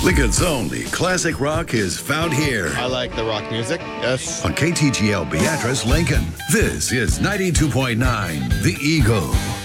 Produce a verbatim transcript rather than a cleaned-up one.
Lincoln's only classic rock is found here. I like the rock music, yes. On K T G L Beatrice, Lincoln. This is ninety-two point nine The Eagle.